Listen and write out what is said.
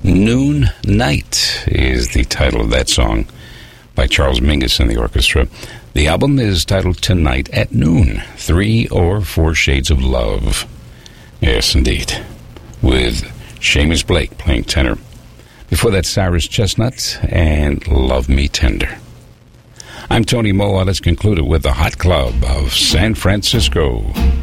Noon Night is the title of that song by Charles Mingus and the orchestra. The album is titled Tonight at Noon, 3 or 4 Shades of Love. Yes, indeed. With Seamus Blake playing tenor. Before that, Cyrus Chestnut and Love Me Tender. I'm Tony Moa. Let's conclude it with the Hot Club of San Francisco.